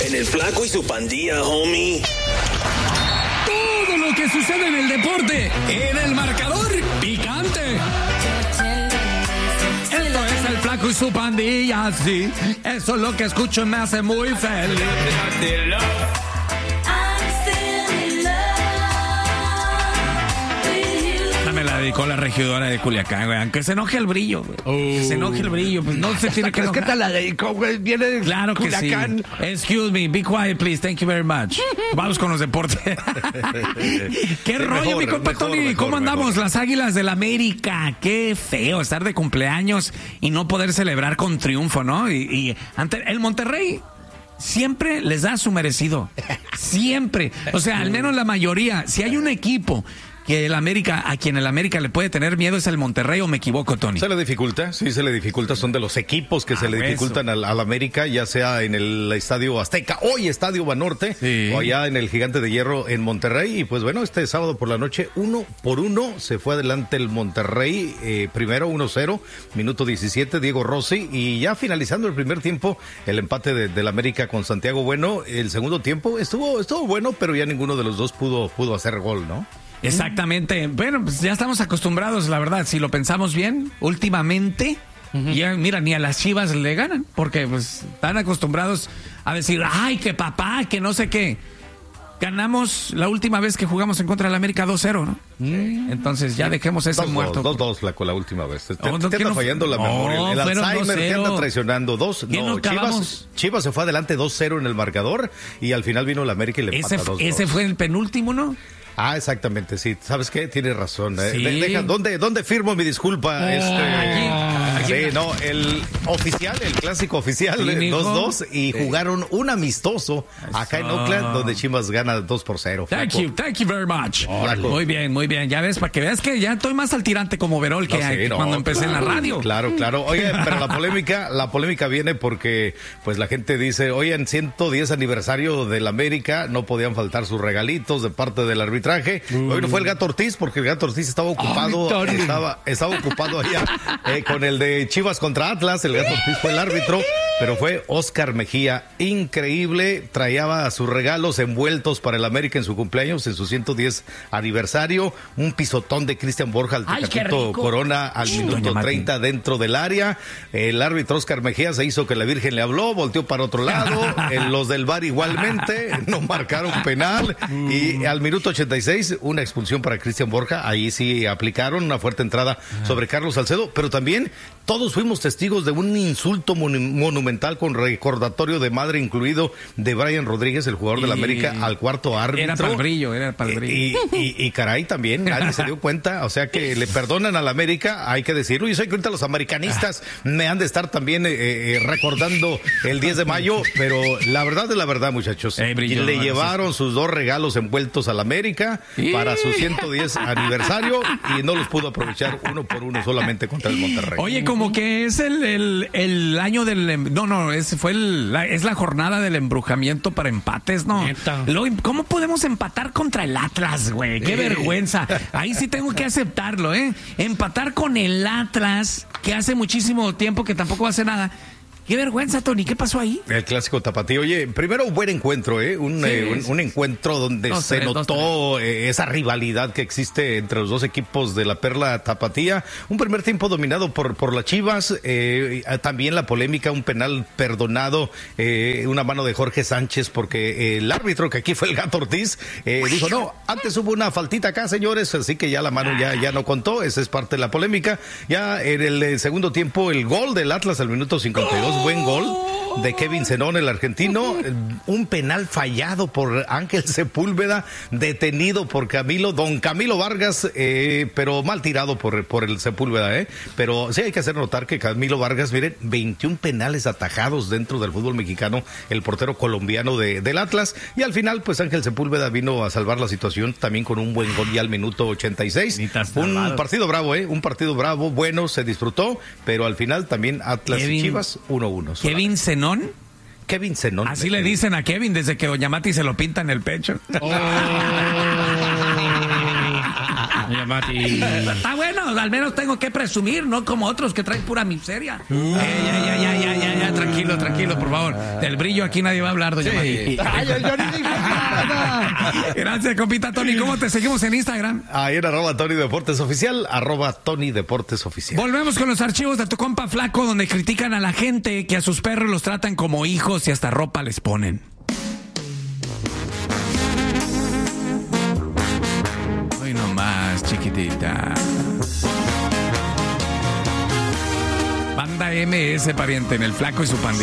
En el Flaco y su Pandilla, homie. Todo lo que sucede en el deporte, en el marcador picante. Esto es el Flaco y su Pandilla, sí. Eso es lo que escucho y me hace muy feliz. Me la dedicó la regidora de Culiacán, güey. Aunque se enoje el brillo, güey. Se enoje el brillo, pues no se tiene que enojar. ¿Qué tal la dedicó, güey? Viene de Claro que Culiacán. sí. Excuse me, be quiet, please. Thank you very much. Vamos con los deportes. ¿Qué rollo, mi compa Tony? ¿Cómo andamos? Las Águilas del América. Qué feo estar de cumpleaños y no poder celebrar con triunfo, ¿no? Y ante el Monterrey siempre les da su merecido. Siempre. O sea, al menos la mayoría. Si hay un equipo que el América, a quien el América le puede tener miedo es el Monterrey, ¿o me equivoco, Tony? Se le dificulta, sí, se le dificulta. Son de los equipos que se le dificultan al América, ya sea en el Estadio Azteca, hoy Estadio Banorte, sí, o allá en el Gigante de Hierro en Monterrey. Y pues bueno, este sábado por la noche, 1-1, se fue adelante el Monterrey, primero 1-0, minuto 17, Diego Rossi, y ya finalizando el primer tiempo, el empate del América con Santiago Bueno. El segundo tiempo estuvo bueno, pero ya ninguno de los dos pudo hacer gol, ¿no? Exactamente. Bueno, pues ya estamos acostumbrados, la verdad. Si lo pensamos bien, últimamente, ya mira, ni a las Chivas le ganan, porque pues están acostumbrados a decir, ay, que papá, que no sé qué. Ganamos la última vez que jugamos en contra del América 2-0, ¿no? Entonces ya dejemos ese muerto. 2-2 la última vez. Te anda fallando la memoria. El Alzheimer te anda traicionando. Chivas se fue adelante 2-0 en el marcador y al final vino el América y le empató 2-2. Ese fue el penúltimo, ¿no? Ah, exactamente, sí. ¿Sabes qué? Tienes razón. Sí. ¿Dónde firmo mi disculpa? Aquí. Sí, no, el clásico oficial, 2-2, y jugaron un amistoso acá en Oakland, donde Chivas gana 2-0. Thank you very much. Muy bien. Ya ves, para que veas que ya estoy más al tirante como Verol que cuando empecé en la radio. Claro. Oye, pero la polémica viene porque pues la gente dice, oye, en 110 aniversario del América no podían faltar sus regalitos de parte del arbitraje. Hoy no fue el Gato Ortiz, porque el Gato Ortiz estaba ocupado, estaba ocupado allá con el de Chivas contra Atlas. El Gato Ortiz fue el árbitro, pero fue Oscar Mejía. Increíble, traía sus regalos envueltos para el América en su cumpleaños, en su 110 aniversario. Un pisotón de Cristian Borja al Tecatito Corona al minuto 30 dentro del área. El árbitro Oscar Mejía se hizo que la Virgen le habló, volteó para otro lado. Los del VAR igualmente no marcaron penal. Y al minuto 86, una expulsión para Cristian Borja. Ahí sí aplicaron una fuerte entrada sobre Carlos Salcedo, pero también todos fuimos testigos de un insulto monumental con recordatorio de madre incluido de Brian Rodríguez, el jugador del América, al cuarto árbitro. Era para el brillo. Y caray, también nadie se dio cuenta, o sea que le perdonan al América, hay que decirlo. Y sé que ahorita los americanistas me han de estar también recordando el 10 de mayo, pero la verdad es la verdad, muchachos. Le llevaron sus dos regalos envueltos al América para su 110 aniversario y no los pudo aprovechar uno por uno solamente contra el Monterrey. Oye, como que es el año del... No, es la jornada del embrujamiento para empates, ¿no? ¿Cómo podemos empatar contra el Atlas, güey? ¡Qué vergüenza! Ahí sí tengo que aceptarlo, ¿eh? Empatar con el Atlas, que hace muchísimo tiempo que tampoco hace nada. Qué vergüenza, Tony, ¿qué pasó ahí? El clásico tapatío. Oye, primero un buen encuentro, un encuentro donde se notó esa rivalidad que existe entre los dos equipos de la Perla Tapatía. Un primer tiempo dominado por las Chivas, también la polémica, un penal perdonado, una mano de Jorge Sánchez, porque el árbitro, que aquí fue el Gato Ortiz, dijo, no, antes hubo una faltita acá, señores, así que ya la mano ya no contó, esa es parte de la polémica. Ya en el segundo tiempo, el gol del Atlas al minuto 52, buen gol de Kevin Zenón, el argentino. Un penal fallado por Ángel Sepúlveda, detenido por don Camilo Vargas, pero mal tirado por el Sepúlveda, pero sí hay que hacer notar que Camilo Vargas, miren, 21 penales atajados dentro del fútbol mexicano, el portero colombiano del Atlas, y al final pues Ángel Sepúlveda vino a salvar la situación también con un buen gol ya al minuto 86. Un partido bravo, bueno, se disfrutó, pero al final también Atlas y Chivas 1-1. Kevin Zenón. Kevin Zenón. Así le dicen a Kevin desde que Doña Mati se lo pinta en el pecho. Doña Mati. Está bueno. bueno, al menos tengo que presumir, no como otros que traen pura miseria. Ya, tranquilo, por favor. Del brillo aquí nadie va a hablar, doña Mari. Ay, yo ni dije nada. Gracias, compita Tony. ¿Cómo te seguimos en Instagram? Ahí en @Tony Deportes Oficial, @Tony Deportes Oficial. Volvemos con los archivos de tu compa Flaco, donde critican a la gente que a sus perros los tratan como hijos y hasta ropa les ponen. Hoy nomás, chiquitita. Banda MS, pariente, en el Flaco y su pandilla.